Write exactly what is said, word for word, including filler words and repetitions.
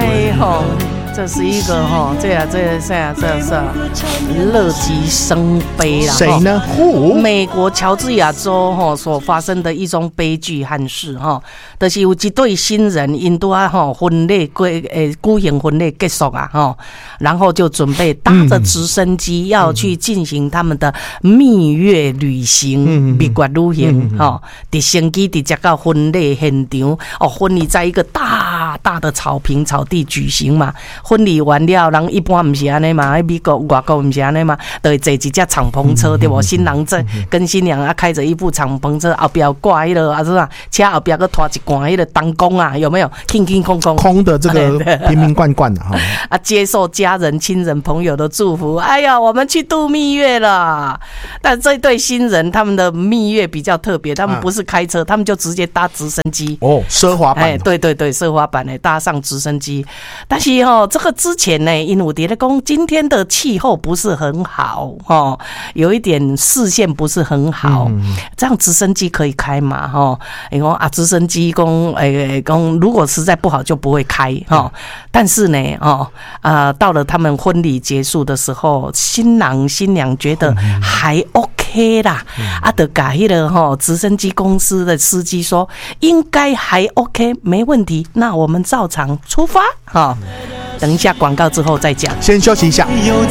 哎吼。这是一个哈，这呀、啊，这这呀、啊，这是、啊、乐极生悲啦。 谁呢？ 美国乔治亚州哈所发生的一宗悲剧憾事哈，就是有一对新人，因都啊哈婚礼过诶举行婚礼结束啊哈，然后就准备搭着直升机要去进行他们的蜜月旅行，蜜月旅行哈。直升机直接到婚礼现场哦，婚礼在一个大大的草坪草地举行嘛。婚礼完了，人一般不是安尼嘛，美国、外国不是安尼嘛，都会坐一架敞篷车，对不？新郎在跟新娘啊开着一部敞篷车，后边挂迄个啊是吧？车后边个拖一罐迄个灯光啊，有没有？空空空空空的这个瓶瓶罐罐的哈啊，接受家人、亲人、朋友的祝福。哎呀，我们去度蜜月了。但这对新人他们的蜜月比较特别，他们不是开车，他们就直接搭直升机哦，奢华版。哎， 对对对，奢华版的搭上直升机，但是哦。这个之前呢，因为我觉得讲今天的气候不是很好哦，有一点视线不是很好，嗯、这样直升机可以开嘛？哈、哦，因为啊，直升机讲诶讲，如果实在不好就不会开哈、哦。但是呢，哦啊、呃，到了他们婚礼结束的时候，新郎新娘觉得还 OK 啦，嗯、啊，就跟那个哈直升机公司的司机说，应该还 OK， 没问题，那我们照常出发哈。哦等一下广告之后再讲， 先休息一下。 有